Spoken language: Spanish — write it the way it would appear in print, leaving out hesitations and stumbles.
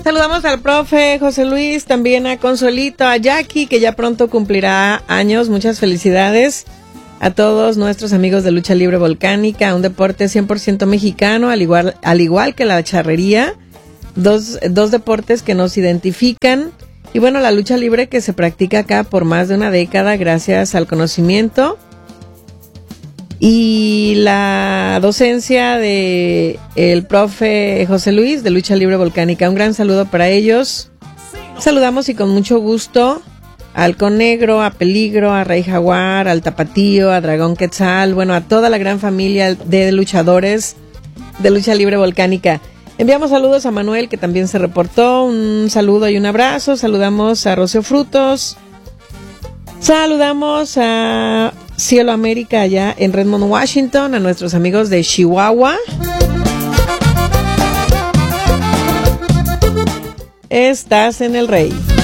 Saludamos al profe José Luis, también a Consolito, a Jackie, que ya pronto cumplirá años. Muchas felicidades a todos nuestros amigos de Lucha Libre Volcánica, un deporte 100% mexicano, al igual que la charrería, dos deportes que nos identifican. Y bueno, la lucha libre que se practica acá por más de una década gracias al conocimiento y la docencia de el profe José Luis de Lucha Libre Volcánica. Un gran saludo para ellos. Saludamos y con mucho gusto a Halcón Negro, a Peligro, a Rey Jaguar, al Tapatío, a Dragón Quetzal, bueno, a toda la gran familia de luchadores de Lucha Libre Volcánica. Enviamos saludos a Manuel, que también se reportó. Un saludo y un abrazo. Saludamos a Rocío Frutos. Saludamos a Cielo América allá en Redmond, Washington, a nuestros amigos de Chihuahua. Estás en el Rey.